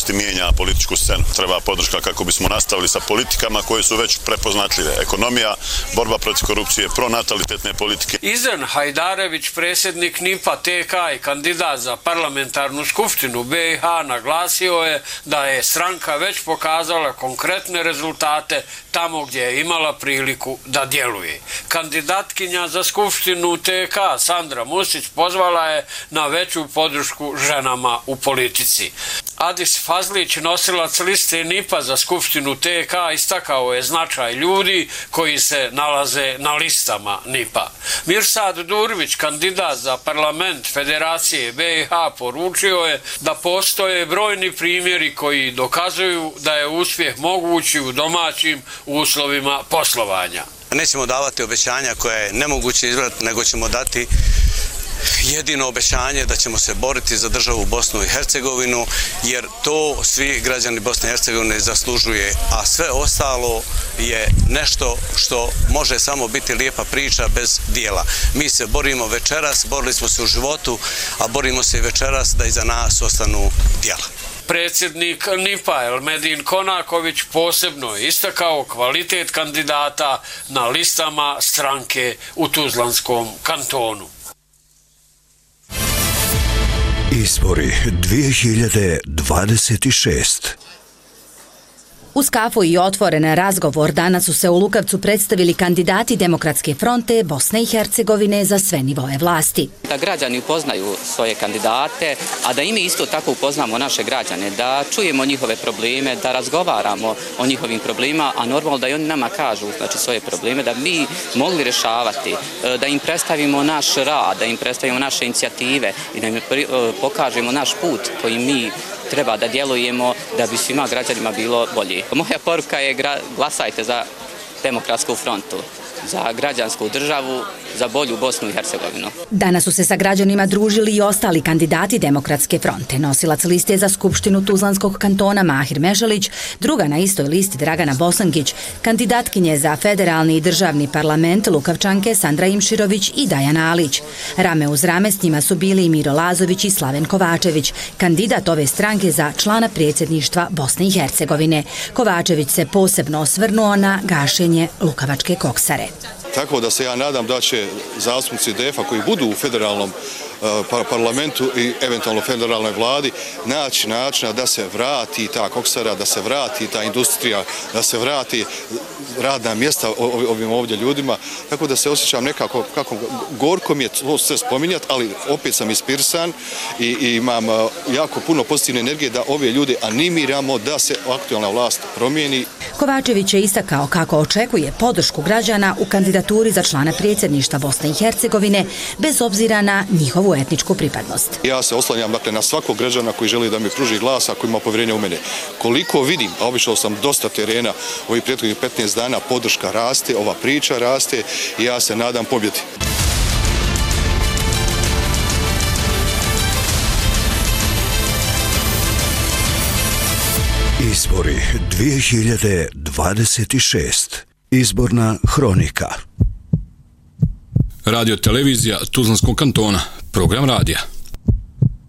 potpunosti mijenja političku scenu. Treba podrška kako bismo nastavili sa politikama koje su već prepoznatljive. Ekonomija, borba protiv korupcije, pronatalitetne politike. Izen Hajdarević, predsjednik NIP-a TK i kandidat za parlamentarnu skupštinu BiH, naglasio je da je stranka već pokazala konkretne rezultate tamo gdje je imala priliku da djeluje. Kandidatkinja za skupštinu TK Sandra Musić pozvala je na veću podršku ženama u politici. Adis Fazlić, nosilac liste NIP-a za skupštinu TK, istakao je značaj ljudi koji se nalaze na listama NIP-a. Mirsad Durvić, kandidat za parlament Federacije BiH, poručio je da postoje brojni primjeri koji dokazuju da je uspjeh moguć u domaćim uslovima poslovanja. Nećemo davati obećanja koje je nemoguće izvrati, nego ćemo dati jedino obećanje da ćemo se boriti za državu Bosnu i Hercegovinu, jer to svi građani Bosne i Hercegovine zaslužuje, a sve ostalo je nešto što može samo biti lijepa priča bez dijela. Mi se borimo večeras, borili smo se u životu, a borimo se i večeras da iza nas ostanu dijela. Predsjednik NIP-a Elmedin Konaković posebno je istakao kvalitet kandidata na listama stranke u Tuzlanskom kantonu. Izbori 2026. Uz kafu i otvoren razgovor danas su se u Lukavcu predstavili kandidati Demokratske fronte Bosne i Hercegovine za sve nivoe vlasti. Da građani upoznaju svoje kandidate, a da i mi isto tako upoznamo naše građane, da čujemo njihove probleme, da razgovaramo o njihovim problemima, a normalno da i oni nama kažu svoje probleme, da mi mogli rješavati, da im predstavimo naš rad, da im predstavimo naše inicijative i da im pokažemo naš put koji mi treba da djelujemo da bi svima građanima bilo bolje. Moja poruka je glasajte za Demokratsku frontu, za građansku državu, za bolju Bosnu i Hercegovinu. Danas su se sa građanima družili i ostali kandidati Demokratske fronte. Nosilac liste za skupštinu Tuzlanskog kantona Mahir Mešalić, druga na istoj listi Dragana Bosankić, kandidatkinje za federalni i državni parlament Lukavčanke Sandra Imširović i Dajana Alić. Rame uz rame s njima su bili i Miro Lazović i Slaven Kovačević, kandidat ove stranke za člana predsjedništva Bosne i Hercegovine. Kovačević se posebno osvrnuo na gašenje Lukavačke koksare. Tako da se ja nadam da će zastupnici DF-a koji budu u federalnom parlamentu i eventualno federalnoj vladi naći načina da se vrati ta koksara, da se vrati ta industrija, da se vrati radna mjesta ovim ovdje ljudima. Tako da se osjećam nekako, kako gorko mi je to sve spominjati, ali opet sam ispirsan i imam jako puno pozitivne energije da ove ljude animiramo da se aktualna vlast promijeni. Kovačević je istakao kako očekuje podršku građana u kandidaturi za člana predsjedništva Bosne i Hercegovine bez obzira na njihovu etničku pripadnost. Ja se oslanjam na svakog građana koji želi da mi pruži glas, ako ima povjerenja u mene. Koliko vidim, a obišao sam dosta terena ovih prethodnih 15 dana, podrška raste, ova priča raste i ja se nadam pobjedi. Izbori 2026. Izborna hronika. Radio televizija Tuzlanskog kantona. Program radija.